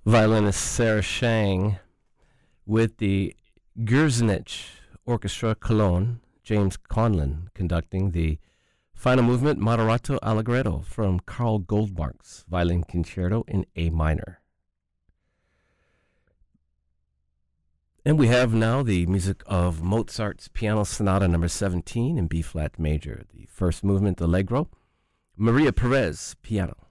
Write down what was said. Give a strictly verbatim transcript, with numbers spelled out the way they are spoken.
violinist Sarah Shang with the Gerzenich Orchestra Cologne, James Conlon conducting the final movement Moderato Allegretto from Carl Goldmark's Violin Concerto in A minor. And we have now the music of Mozart's Piano Sonata number seventeen in B-flat major, the first movement Allegro, Maria Perez, piano.